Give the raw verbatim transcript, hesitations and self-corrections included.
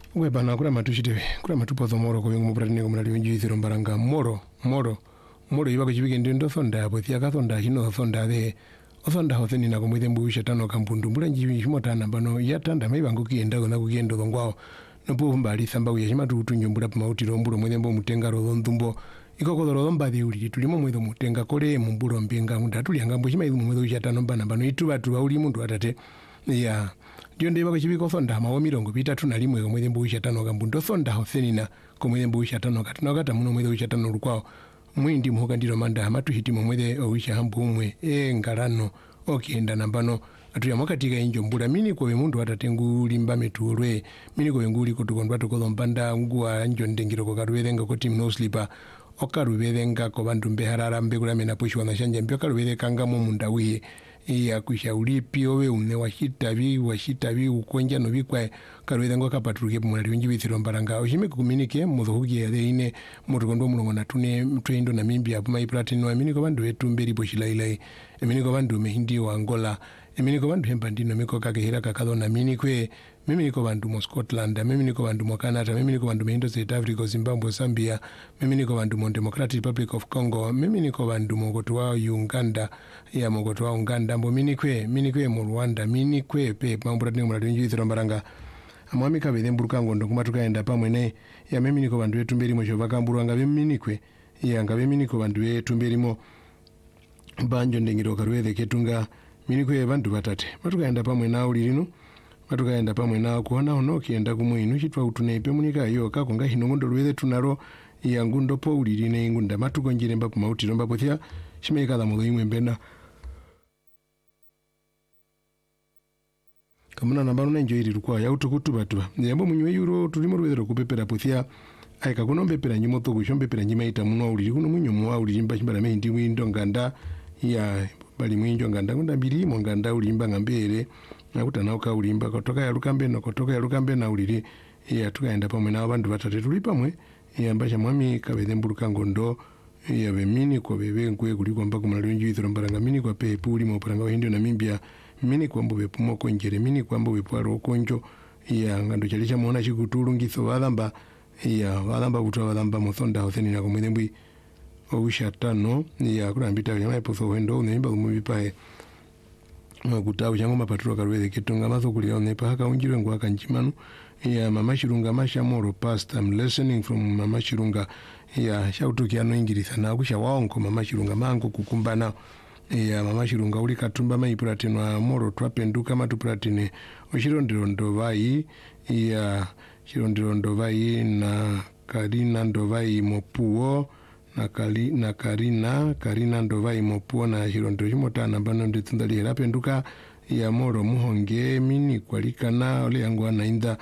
we bana kura matushite kura matupo zo moro ko yengu mupratine ko mrali wenji zero mbaranga moro moro moro iba ko chibike ndindo sonda abo tia ka sonda hino sonda de osonda hoseni na ko mwede mbu shatano kampundu mbulanji shimotana bano yatanda maibango kienda na kugendo ngwao nopo mbali samba uye shimatu tunyumbura pamauti rombulo mwede mbu mutenga ro ndumbo ikoko ro mbadi uli tulimo mwede mutenga kole mumbulo mbenga mundatuli angambo shima idu mwede shatano bana bano ituba tuba uli muntu atate ya ndio ndeba ko chibiko sonda mawo mirongo bitatu na limwe ko mwede mbu shatano kampundu sonda hoseni na ko mwede mbu shatano katina kata muno mwede shatano rukwao mwindi muhoka ndiro manda amatu hitimo mwede owisha hambu umwe e ngarano okenda nambano atuya mwakatika injo mbula mini kwa mundu atatengu limba metulwe mini kwa nguli kutukondwa tukozo mpanda ngua njo ndengiro kwa karuwedenga kwa team no sleeper okaruwedenga kwa bandu mbeharara mbegula mena pushi wanashanja mbio karuwedeka nga mumunda uye iya kushauri pio we une washitabi washitabi ukonja no bikwa karuwedenga kapatruke mwali wenji bithiro mbaranga oshime kuminike mudhugi ya ine mutukondo mulongo na tune mtuendo na mimbi ya puma ipratino amini kwa bandu wetu mberi boshilai emini kwa bandu mehindi wa Angola emini kwa bandu hembandino miko kakehera kakadho na mini kwe mimi niko bandu mo Scotland mimi niko bandu mo Canada mimi niko bandu mehindo South Africa Zimbabwe Zambia mimi niko bandu mo Democratic Republic of Congo mimi niko bandu mo gotowa Uganda ya mo gotowa Uganda mbo mini kwe mini kwe mo Rwanda mini kwe pe mambura ni mradi njui thirombaranga amwami kabethe mburuka ngondo kuma tukaenda pamwene ya mimi niko bandu wetu mberi mo shovaka mburuanga mimi nikwe ya ngabe mimi niko bandu wetu mberi mo banjo ndengiro karuwethe ketunga mini kwe bandu batate matukaenda pamwe na uli lino matukaenda pamwe na kuona ono kienda kumwinu chitwa utuneipe munika yoka konga hinongondo ruwethe tunaro ya ngundo po uli line ngunda matukonjire mbapo mauti romba pothia shimeka la mulo imwe mbena kamuna nambano na enjoy lirukwa ya utukutu batuba nyambo munywe yuro tulimo ruwethe kupepera pothia aika kunombe pera nyimo to kushombe pera nyima ita muno uli kuno munyo mwa uli jimba chimbala mendi windo nganda ya bali mwinjo nganda ngunda mbiri mo nganda ulimba ngambere nakuta nauka ulimba kotoka ya lukambe no kotoka ya lukambe na uliri ya tukaenda pamwe na bandu batatu tuli pamwe ya mbasha mwami kabethe mburuka ngondo ya bemini ko bebe nkwe kuliko mpaka mali njui thorombaranga mini kwa pe puli mo paranga hindio na mimbia mini kwa mbobe pumo konjere mini kwa mbobe pwaro konjo ya ngando chalisha muona chikutulu ngitho walamba ya walamba kutoa walamba mothonda hotheni na kumwede mbui owisha tano ya kurambita nyama ipotho wendo nemba umubipae kutabu chango mapaturo karuwethe ketunga matho kulira nepa haka unjire ngwa kanjimanu ya mama shirunga masha moro past I'm listening from mama shirunga ya shautuki ano ingirisa na kusha waonko mama shirunga mango kukumbana ya mama shirunga uli katumba maipratino moro twapenduka matupratine oshirondirondo vai ya shirondirondo vai na Karina ndovai mopuo na kali na Karina Karina ndovai mopuo na shirondo chimotana bano nditsundali herapenduka ya moro muhonge mini kwalikana ole yangu anainda